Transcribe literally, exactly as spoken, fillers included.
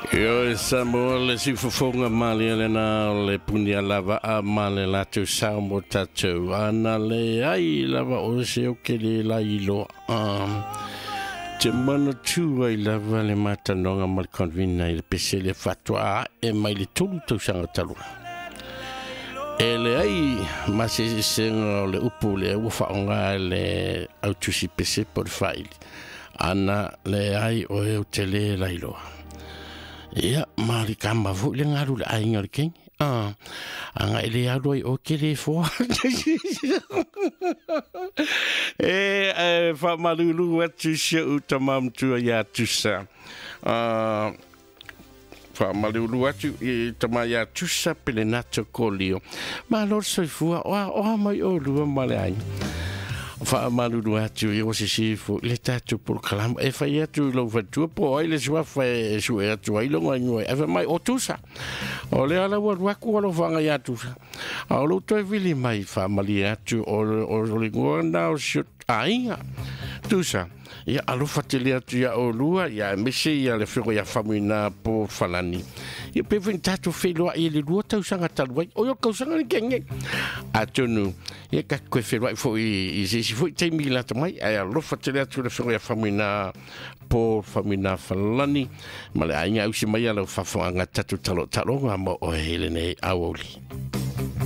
Yo Samuel le si fofonga mali le na le punia lava a male la tu samo tatu ana le ai lava o se o ke le la ilo um te mana tu ai lava le mata nonga mal convina il pese le fatwa e mai le tulu tu sanga talu e le ai ma se se le upu le ufa onga le autusi pese por file ana le ai o e tele la ilo. Ya, mari kamba fu le ngaru le ainga le king. Ah, anga ele ado i o kere fo. E e fa malulu atu se utamam tu ya tusa. Ah, fa malulu atu i tamaya tusa pele nato kolio. Ma lor so fu o o mai o lu male ai. Fa malulu atu i o se si fu le tatu por kalam e fa atu lo fa tu po ile sua fa su e atu ai lo ngai e fa mai o tusa o le ala wa wa ku lo fa ngai atu a lo to vili mai fa mali atu o o le ngona o shut ainga tusa ia alo fatele atu ya o lua ya mesi ya le fego ya famina po falani ia pe ventato felo ai le lua tau sanga talwai o yo kau sanga kenge atunu ia ka ko felo fo i si fo te mila tamai ai alo fatele atu le fego ya famina po famina falani male ainga usi mai alo fa fa nga tatu talo talo nga mo o hele nei awoli.